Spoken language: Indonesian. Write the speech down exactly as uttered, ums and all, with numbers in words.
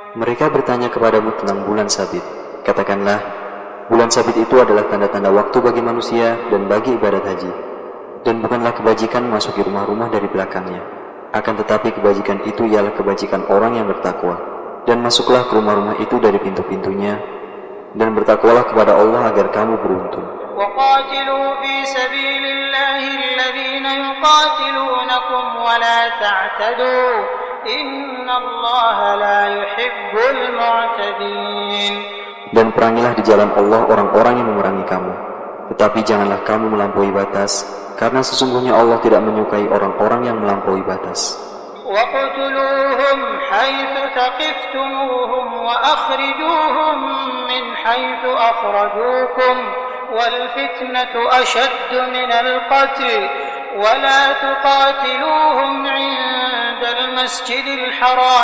Mereka bertanya kepadamu tentang bulan sabit. Katakanlah, bulan sabit itu adalah tanda-tanda waktu bagi manusia dan bagi ibadat haji. Dan bukanlah kebajikan memasuki rumah-rumah dari belakangnya. Akan tetapi kebajikan itu ialah kebajikan orang yang bertakwa. Dan masuklah ke rumah-rumah itu dari pintu-pintunya. Dan bertakwalah kepada Allah agar kamu beruntung. وَقَاتِلُوا فِي سَبِيلِ اللَّهِ الَّذِينَ يُقَاتِلُونَكُمْ وَلَا تَعْتَدُوا إِنَّ اللَّهَ لَا يُحِبُّ الْمُعْتَدِينَ. Dan perangilah di jalan Allah orang-orang yang memerangi kamu. Tetapi janganlah kamu melampaui batas, karena sesungguhnya Allah tidak menyukai orang-orang yang melampaui batas. وَاقْتُلُوهُمْ حَيْثُ ثَقِفْتُمُوهُمْ وَأَخْرِجُوهُمْ مِنْ حَيْثُ أَخْرَجُوكُمْ وَالْفِتْنَةُ أَشَدُّ مِنَ الْقَتْلِ وَلَا تُقَاتِلُوهُمْ عِندَ الْمَسْجِدِ الْحَرَامِ